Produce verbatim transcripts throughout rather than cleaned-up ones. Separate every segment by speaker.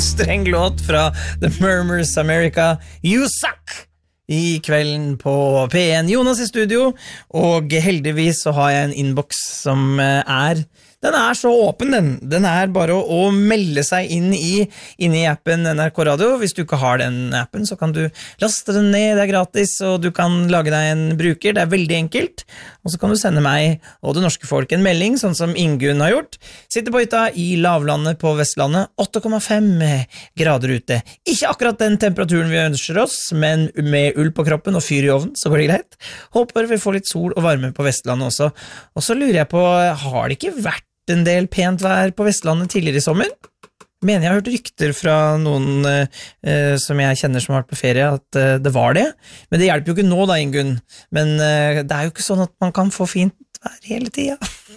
Speaker 1: anstreng låt fra The Murmurs America, You Suck, i kvelden på P en. Jonas i studio, og heldigvis så har jeg en inbox som er Den er så åpen, den. Den er bare å, å melde seg inn i, inn i appen N R K Radio. Hvis du ikke har den appen, så kan du laste den ned, det er gratis, og du kan lage deg en bruker, det er veldig enkelt. Og så kan du sende meg og det norske folk en melding, sånn som Ingunn har gjort. Sitter på hytta i lavlandet på Vestlandet, åtte komma fem grader ute. Ikke akkurat den temperaturen vi ønsker oss, men med ull på kroppen og fyr i ovnen, så går det greit. Håper vi får litt sol og varme på Vestlandet også. Og så lurer jeg på, har det ikke vært en del pent vær på Vestlandet tidligere i sommer? Mener jeg har hørt rykter fra noen eh, som jeg kjenner som har vært på ferie, at eh, det var det. Men det hjelper jo ikke nå da, Ingunn. Men eh, det er jo ikke sånn at man kan få fint vær hele tiden.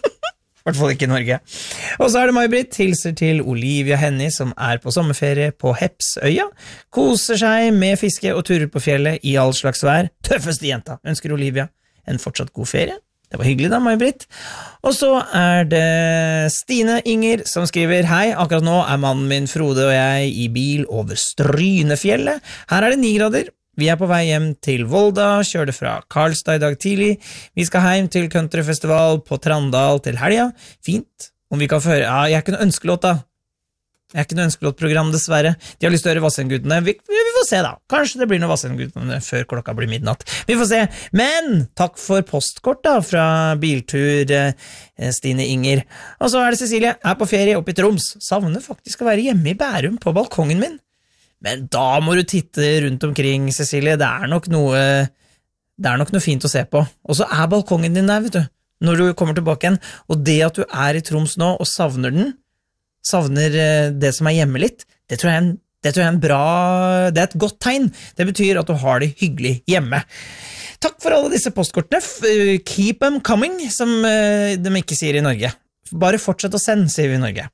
Speaker 1: I hvert fall ikke i Norge. Og så er det May-Britt, hilser til Olivia Henny, som er på sommerferie på Hepsøya. Koser seg med fiske og turer på fjellet i all slags vær. Tøffeste jenta, ønsker Olivia en fortsatt god ferie. Det var hyggelig da, May-Britt. Og så er det Stine Inger som skriver: Hei, akkurat nå er mannen min Frode og jeg i bil over Strynefjellet. Her er det ni grader. Vi er på vei hjem til Volda, kjører det fra Karlstad i dag tidlig. Vi skal hjem til countryfestival på Trandal til helga. Fint. Om vi kan få høre... Ja, jeg kunne ønskelåt da. Jeg er ikke noe ønskelåtprogram, dessverre. De har lyst til å høre Vassendgutene. Vi, vi, vi får se da. Kanskje det blir noe Vassendgutene før klokka blir midnatt. Vi får se. Men takk for postkort da, fra Biltur eh, Stine Inger. Og så er det Cecilie. Er på ferie oppe i Troms. Savner faktisk å være hjemme i Bærum på balkongen min. Men da må du titte rundt omkring, Cecilie. Det er nok noe, det er nok noe fint å se på. Og så er balkongen din der, vet du. Når du kommer tilbake igjen. Og det at du er i Troms nå og savner den, savner det som er hjemme litt, det tror jeg er en, det tror jeg er en bra, det er et godt tegn. Det betyr at du har det hyggelig hjemme. Takk for alle disse postkortene. Keep them coming, som de ikke sier i Norge. Bare fortsett å sende, sier vi i Norge.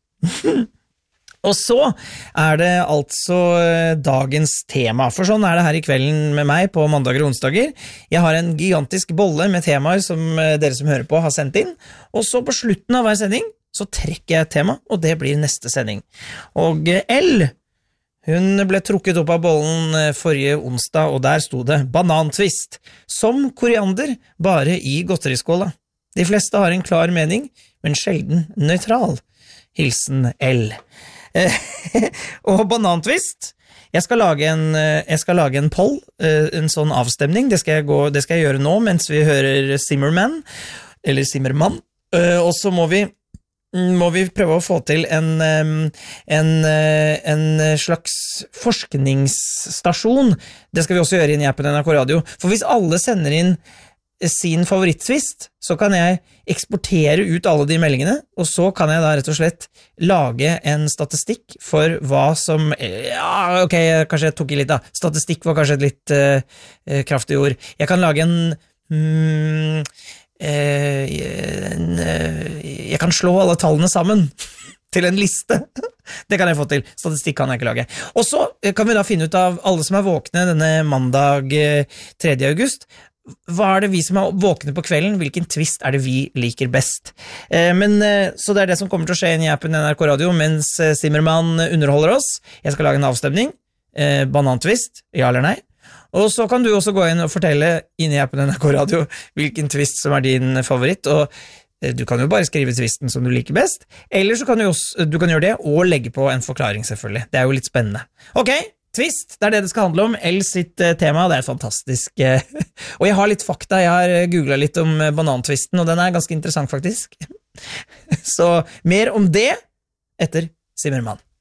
Speaker 1: Og så er det altså dagens tema, for sånn er det her i kvelden med meg på mandager og onsdager. Jeg har en gigantisk bolle med temaer som dere som hører på har sendt inn, og så på slutten av hver sending så trekker jeg et tema, og det blir neste sending. Og L, hun ble trukket opp av bollen forrige onsdag, og der sto det banantvist, som koriander, bare i godteriskåla. De fleste har en klar mening, men sjelden nøytral. Hilsen L. Og banantvist, jeg skal lage en, jeg skal lage en poll, en sånn avstemning, det skal jeg, gå, det skal jeg gjøre nå, mens vi hører Zimmerman, eller Zimmermann, og så må vi må vi prøve å få til en, en, en slags forskningsstasjon. Det skal vi også gjøre inn i appen N R K Radio. For hvis alle sender inn sin favorittvist, så kan jeg eksportere ut alle de meldingene, og så kan jeg da rett og slett lage en statistikk for hva som... Ja, ok, kanskje jeg tok i litt da. Statistikk var kanskje et litt uh, kraftig ord. Jeg kan lage en... Mm, jeg kan slå alle tallene sammen til en liste. Det kan jeg få til. Statistikk kan jeg ikke lage. Og så kan vi da finne ut av alle som er våkne denne mandag tredje august. Hva er det vi som er våkne på kvelden? Hvilken twist er det vi liker best? Men, så det er det som kommer til å skje inn i appen N R K Radio mens Zimmermann underholder oss. Jeg skal lage en avstemning. Banantvist, ja eller nei? Og så kan du også gå inn og fortelle inn i appen N R K Radio hvilken twist som er din favoritt, og du kan jo bare skrive twisten som du liker best, eller så kan du, også, du kan gjøre det og legge på en forklaring selvfølgelig. Det er jo litt spennende. Ok, twist, det er det det skal handle om. L sitt tema, det er fantastisk. Og jeg har litt fakta, jeg har googlet litt om banantvisten, og den er ganske interessant faktisk. Så mer om det etter Zimmermann.